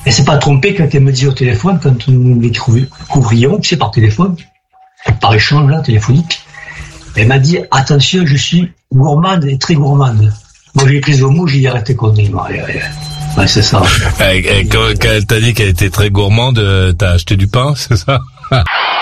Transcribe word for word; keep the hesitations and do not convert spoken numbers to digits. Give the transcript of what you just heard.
Elle s'est pas trompée quand elle me dit au téléphone, quand nous les couvrions, tu sais, par téléphone, par échange là, téléphonique, elle m'a dit, attention, je suis gourmande et très gourmande. Moi, j'ai pris au mot, j'ai arrêté conneries. Ouais, ouais, ouais, c'est ça. Et, et quand, quand elle t'a dit qu'elle était très gourmande, t'as acheté du pain, c'est ça?